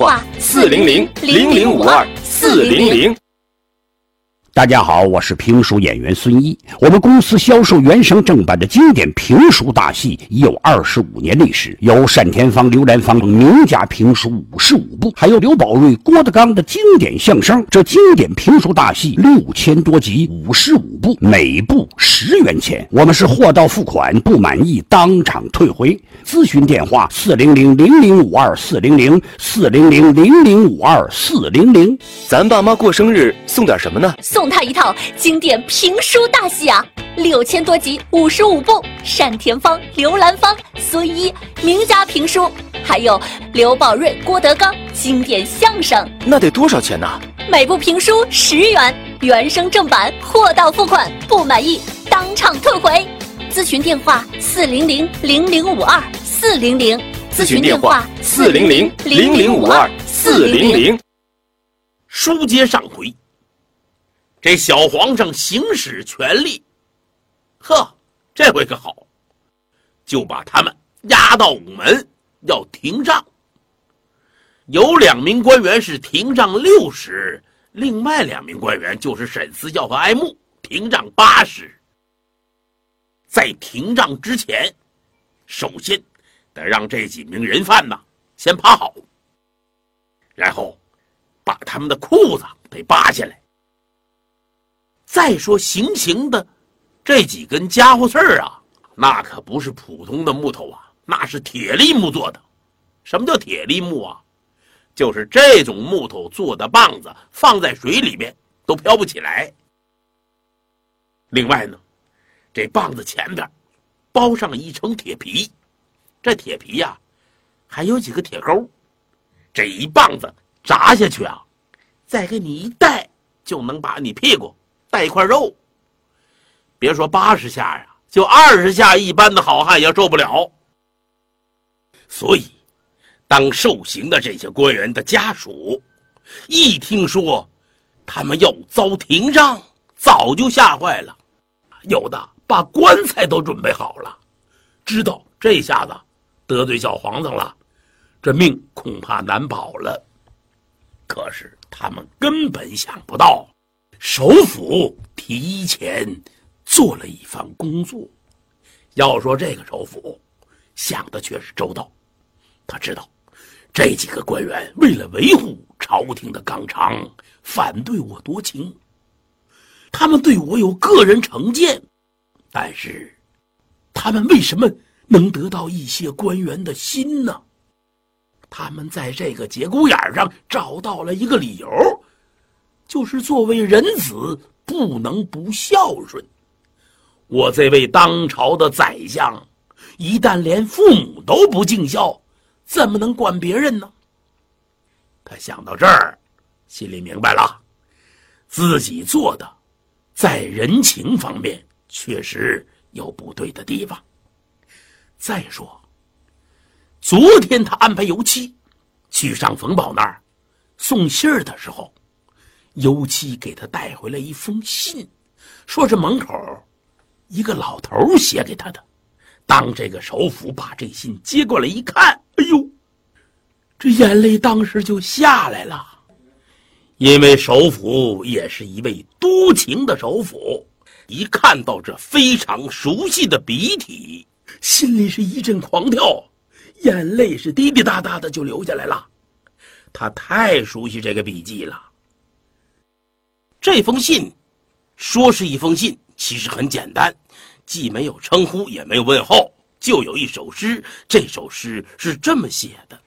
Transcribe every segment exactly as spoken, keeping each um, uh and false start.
话四零零零零五二四零零。 大家好，我是评书演员孙一。我们公司销售原声正版的经典评书大戏已有二十五年历史，有单田芳、刘兰芳名家评书五十五部，还有刘宝瑞、郭德纲的经典相声。这经典评书大戏六千多集，五十五部，每部十元钱。我们是货到付款，不满意当场退回。咨询电话四零零零零五二四零零四零零零零五二四零零。 咱爸妈过生日送点什么呢？ 送他一套经典评书大戏啊，六千多集，五十五部，单田芳、刘兰芳、孙一名家评书，还有刘宝瑞、郭德纲经典相声。 那得多少钱呢？ 每部评书十元，原声正版，货到付款，不满意当场退回。咨询电话四零零零零五二四零零， 咨询电话四零零零零五二四零零。 书接上回，这小皇上行使权力，呵，这回可好，就把他们押到午门要停杖。有两名官员是停杖六十，另外两名官员就是沈思教和哀慕，停杖八十。在停杖之前，首先得让这几名人犯呐先趴好，然后把他们的裤子得扒下来。再说行刑的这几根家伙事儿啊，那可不是普通的木头啊，那是铁栗木做的。什么叫铁栗木啊？就是这种木头做的棒子放在水里面都飘不起来。另外呢，这棒子前边包上一层铁皮，这铁皮呀、啊、还有几个铁钩，这一棒子扎下去啊，再给你一带，就能把你屁股带一块肉。别说八十下呀，就二十下一般的好汉也受不了。所以当受刑的这些官员的家属一听说他们要遭停杖，早就吓坏了，有的把棺材都准备好了，知道这下子得罪小皇上了，这命恐怕难保了。可是他们根本想不到，首府提前做了一番工作。要说这个首府想的却是周到，他知道这几个官员为了维护朝廷的纲常，反对我夺情，他们对我有个人成见，但是他们为什么能得到一些官员的心呢？他们在这个节骨眼上找到了一个理由，就是作为人子不能不孝顺。我这位当朝的宰相，一旦连父母都不尽孝，怎么能管别人呢？他想到这儿，心里明白了，自己做的在人情方面确实有不对的地方。再说昨天他安排油漆去上冯保那儿送信儿的时候，油漆给他带回来一封信，说是门口一个老头写给他的。当这个首府把这信接过来一看，哎呦，这眼泪当时就下来了。因为首府也是一位多情的首府，一看到这非常熟悉的笔体，心里是一阵狂跳，眼泪是滴滴答答的就流下来了。他太熟悉这个笔迹了。这封信说是一封信，其实很简单，既没有称呼也没有问候，就有一首诗。这首诗是这么写的：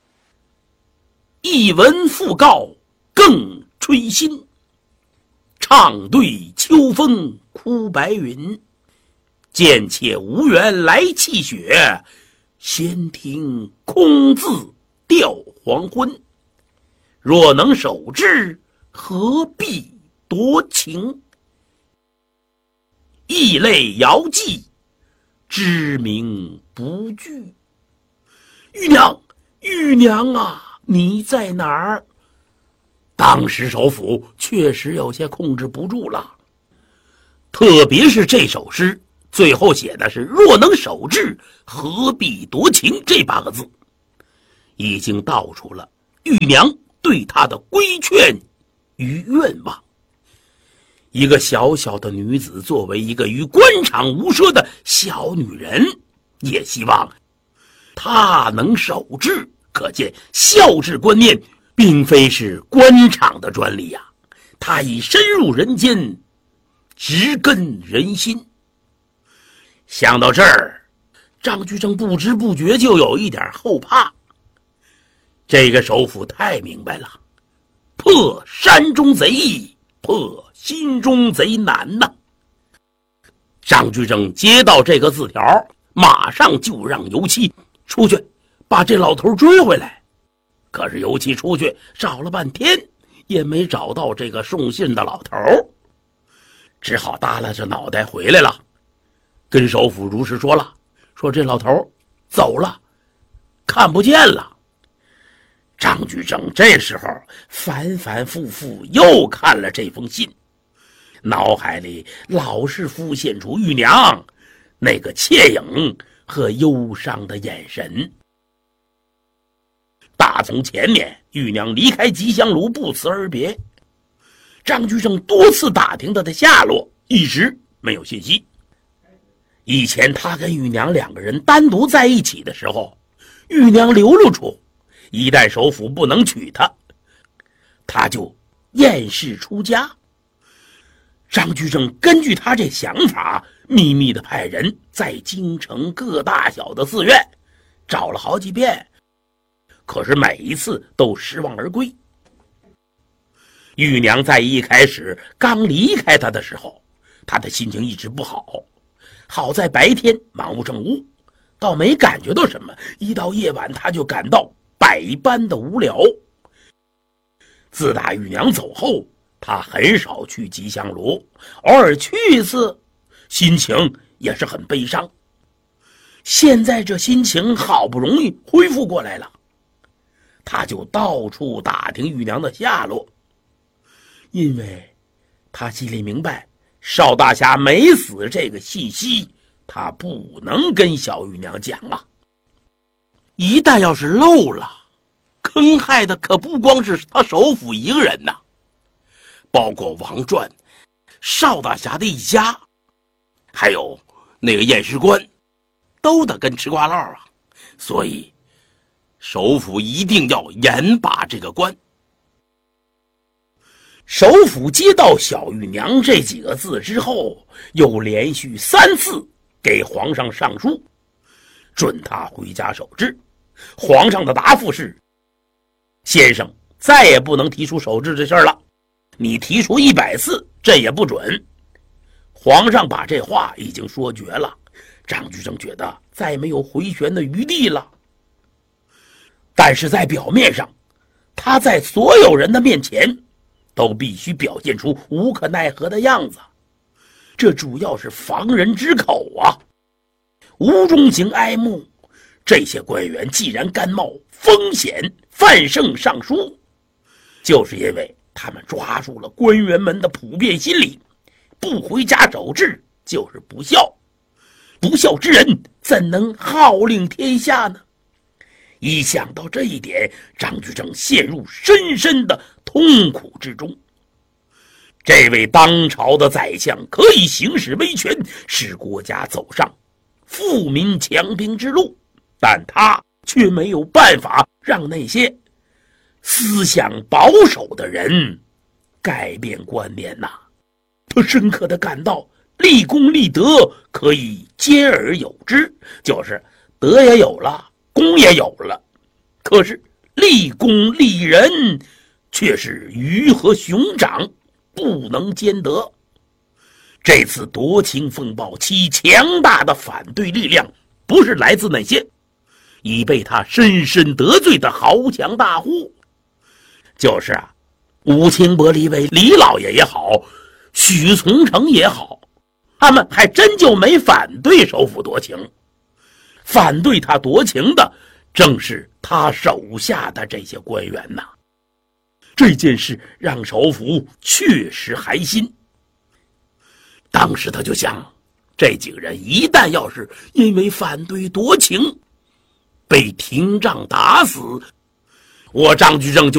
一闻讣告更吹心，唱对秋风哭白云。见且无缘来泣血，闲听空自吊黄昏。若能守之，何必夺情？异类遥寄，知名不惧。玉娘，玉娘啊，你在哪儿？当时首府确实有些控制不住了，特别是这首诗最后写的是若能守志，何必夺情这八个字，已经道出了玉娘对他的规劝与愿望。一个小小的女子，作为一个与官场无涉的小女人，也希望她能守制。可见孝治观念并非是官场的专利呀、啊，它已深入人间，植根人心。想到这儿，张居正不知不觉就有一点后怕。这个首辅太明白了，破山中贼易，破心中贼难呐。张居正接到这个字条，马上就让尤七出去把这老头追回来。可是尤其出去找了半天，也没找到这个送信的老头，只好耷拉着脑袋回来了，跟首辅如实说了，说这老头走了，看不见了。张居正这时候反反复复又看了这封信，脑海里老是浮现出玉娘那个怯影和忧伤的眼神。大从前面玉娘离开吉祥炉不辞而别，张居正多次打听她的下落，一直没有信息。以前他跟玉娘两个人单独在一起的时候，玉娘流露出一旦首辅不能娶她，他就厌世出家。张居正根据他这想法，秘密的派人在京城各大小的寺院找了好几遍，可是每一次都失望而归。玉娘在一开始刚离开他的时候，他的心情一直不好，好在白天忙不胜务，倒没感觉到什么，一到夜晚他就感到百般的无聊。自打玉娘走后，他很少去吉祥炉，偶尔去一次，心情也是很悲伤。现在这心情好不容易恢复过来了，他就到处打听玉娘的下落，因为他心里明白邵大侠没死这个信息，他不能跟小玉娘讲啊。一旦要是漏了，坑害的可不光是他首辅一个人呐，包括王传、邵大侠的一家，还有那个验尸官，都得跟吃瓜唠啊。所以首辅一定要严把这个关。首辅接到小玉娘这几个字之后，又连续三次给皇上上书，准他回家守制。皇上的答复是：先生再也不能提出守制这事儿了，你提出一百次这也不准。皇上把这话已经说绝了，张居正觉得再没有回旋的余地了。但是在表面上，他在所有人的面前都必须表现出无可奈何的样子，这主要是防人之口啊。吴中行哀慕，这些官员既然甘冒风险犯圣上书，就是因为他们抓住了官员们的普遍心理，不回家守制就是不孝，不孝之人怎能号令天下呢？一想到这一点，张居正陷入深深的痛苦之中。这位当朝的宰相可以行使威权，使国家走上富民强兵之路，但他却没有办法让那些思想保守的人改变观念呐、啊。他深刻地感到立功立德可以兼而有之，就是德也有了，功也有了，可是立功立人却是鱼和熊掌，不能兼得。这次夺情风暴其强大的反对力量，不是来自那些已被他深深得罪的豪强大户，就是啊，武清伯李伟李老爷也好，许从成也好，他们还真就没反对首辅夺情。反对他夺情的正是他手下的这些官员呐。这件事让首辅确实寒心。当时他就想，这几个人一旦要是因为反对夺情被廷杖打死， 我张居正就